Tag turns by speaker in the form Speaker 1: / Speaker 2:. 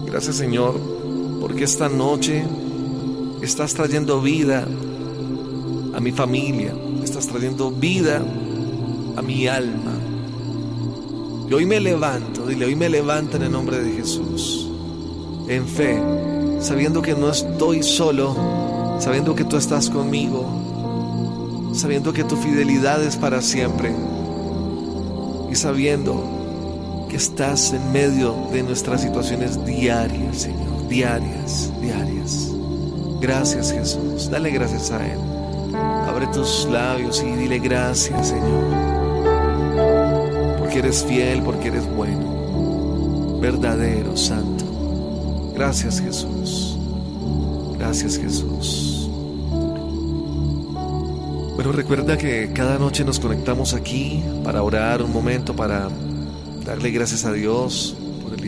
Speaker 1: Gracias, Señor, porque esta noche estás trayendo vida a mi familia, estás trayendo vida a mi alma. Y hoy me levanto, dile, hoy me levanto en el nombre de Jesús, en fe, sabiendo que no estoy solo, sabiendo que tú estás conmigo, sabiendo que tu fidelidad es para siempre y sabiendo que estás en medio de nuestras situaciones diarias, Señor, diarias. Gracias, Jesús. Dale gracias a Él. Abre tus labios y dile gracias, Señor, porque eres fiel, porque eres bueno, verdadero, santo. Gracias, Jesús. Gracias, Jesús. Bueno, recuerda que cada noche nos conectamos aquí para orar un momento, para darle gracias a Dios